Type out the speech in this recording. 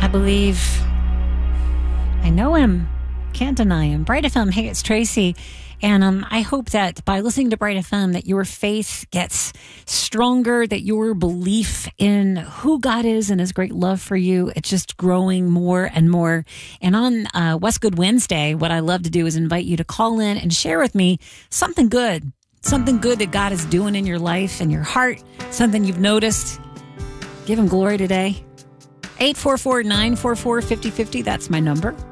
believe I know him. Can't deny him. Bright FM, hey, it's Tracy. And I hope that by listening to Bright FM that your faith gets stronger, that your belief in who God is and his great love for you, it's just growing more and more. And on Westgood Wednesday, what I love to do is invite you to call in and share with me something good that God is doing in your life and your heart, something you've noticed. Give him glory today. 844-944-5050, that's my number.